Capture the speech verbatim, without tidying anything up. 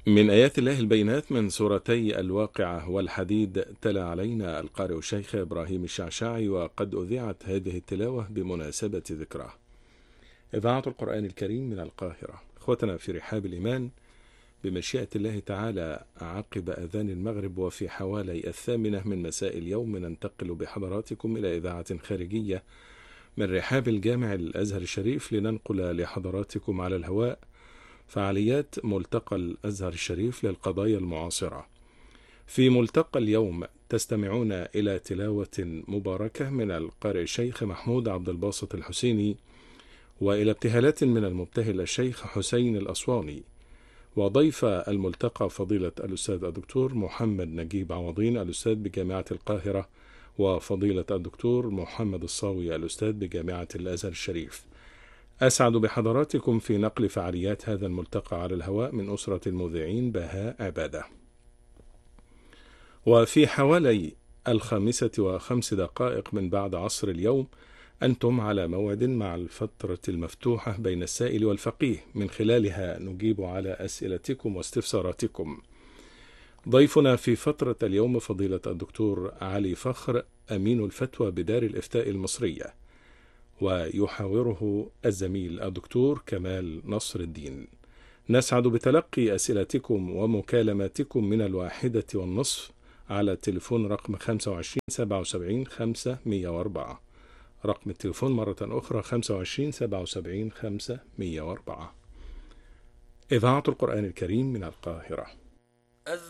من آيات الله البينات من سورتي الواقعة والحديد. تلا علينا القارئ الشيخ إبراهيم الشعشاعي، وقد أذيعت هذه التلاوة بمناسبة ذكراه. إذاعة القرآن الكريم من القاهرة. إخوتنا في رحاب الإيمان، بمشيئة الله تعالى عقب أذان المغرب وفي حوالي الثامنة من مساء اليوم ننتقل بحضراتكم إلى إذاعة خارجية من رحاب الجامع الأزهر الشريف لننقل لحضراتكم على الهواء فعاليات ملتقى الأزهر الشريف للقضايا المعاصرة. في ملتقى اليوم تستمعون إلى تلاوة مباركة من القارئ الشيخ محمود عبد الباسط الحسيني، وإلى ابتهالات من المبتهل الشيخ حسين الأسواني. وضيف الملتقى فضيلة الأستاذ الدكتور محمد نجيب عوضين الأستاذ بجامعة القاهرة، وفضيلة الدكتور محمد الصاوي الأستاذ بجامعة الأزهر الشريف. أسعد بحضراتكم في نقل فعاليات هذا الملتقى على الهواء من أسرة المذيعين بهاء عبادة. وفي حوالي الخامسة وخمس دقائق من بعد عصر اليوم أنتم على موعد مع الفترة المفتوحة بين السائل والفقيه، من خلالها نجيب على أسئلتكم واستفساراتكم. ضيفنا في فترة اليوم فضيلة الدكتور علي فخر، أمين الفتوى بدار الإفتاء المصرية، ويحاوره الزميل الدكتور كمال نصر الدين. نسعد بتلقي أسئلتكم ومكالماتكم من الواحدة والنصف على التليفون رقم خمسة وعشرين سبعة وسبعين خمسمائة وأربعة. رقم التليفون مرة أخرى خمسة وعشرين سبعة وسبعين خمسمائة وأربعة. إذاعة القرآن الكريم من القاهرة.